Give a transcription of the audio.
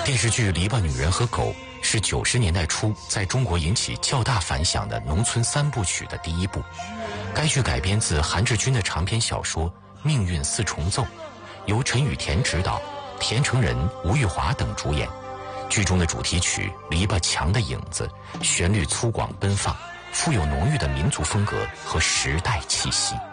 电视剧《篱笆女人和狗》是90年代初在中国引起较大反响的农村3部曲的第一部。该剧改编自韩志军的长篇小说《命运四重奏》，由陈雨田执导，田成仁、吴玉华等主演。剧中的主题曲《篱笆墙的影子》，旋律粗犷奔放，富有浓郁的民族风格和时代气息。